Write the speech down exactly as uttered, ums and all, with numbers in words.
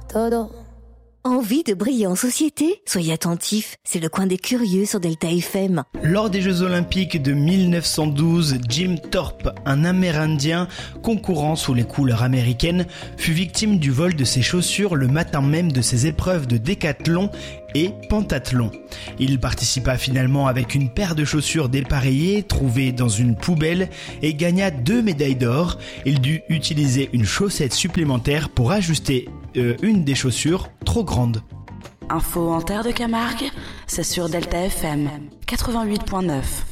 todo. Envie de briller en société ? Soyez attentifs, c'est le coin des curieux sur Delta F M. Lors des Jeux Olympiques de mille neuf cent douze, Jim Thorpe, un Amérindien concourant sous les couleurs américaines, fut victime du vol de ses chaussures le matin même de ses épreuves de décathlon et pentathlon. Il participa finalement avec une paire de chaussures dépareillées trouvées dans une poubelle et gagna deux médailles d'or. Il dut utiliser une chaussette supplémentaire pour ajuster euh, une des chaussures trop grande. Info en terre de Camargue, c'est sur Delta F M quatre-vingt-huit point neuf.